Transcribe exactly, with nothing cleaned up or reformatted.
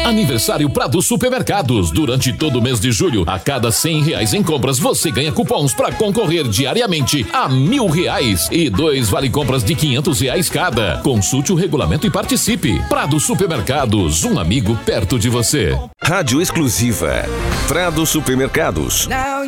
Aniversário Prado Supermercados. Durante todo o mês de julho, a cada cem reais em compras, você ganha cupons para concorrer diariamente a mil reais e dois vale compras de quinhentos reais cada. Consulte o regulamento e participe. Prado Supermercados, um amigo perto de você. Rádio exclusiva Prado Supermercados.